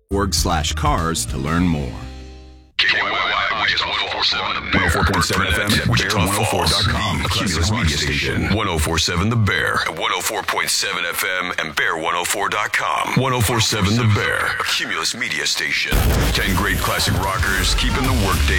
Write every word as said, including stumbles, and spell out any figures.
org slash cars to learn more. K Y Y Wichita one oh four point seven The one oh four point seven F M at Wichita Bear one oh four dot Falls, com, the Cumulus Media Station. one oh four point seven The Bear at one oh four point seven F M and Bear one oh four dot com. one oh four point seven The Bear, a Cumulus Media Station. Ten great classic rockers keeping the workday